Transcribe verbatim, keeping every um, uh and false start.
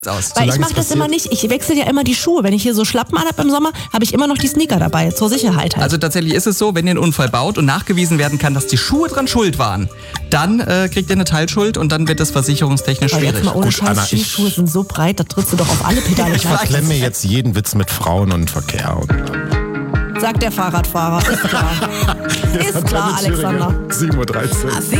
aus. Weil ich mache das immer nicht. Ich wechsle ja immer die Schuhe. Wenn ich hier so Schlappen anhabe im Sommer, habe ich immer noch die Sneaker dabei, zur Sicherheit halt. Also tatsächlich ist es so, wenn ihr einen Unfall baut und nachgewiesen werden kann, dass die Schuhe dran schuld waren, dann äh, kriegt ihr eine Teilschuld und dann wird das versicherungstechnisch Aber schwierig. jetzt mal ohne Gut, Scheiß, Anna, Skischuhe ich- sind so breit, da trittst du doch auf alle Pedale. Ich verklemme mir jetzt jeden Witz mit Frauen und Verkehr. Und, Sagt der Fahrradfahrer. Ist klar. Ist klar, Alexander. sieben Uhr dreizehn.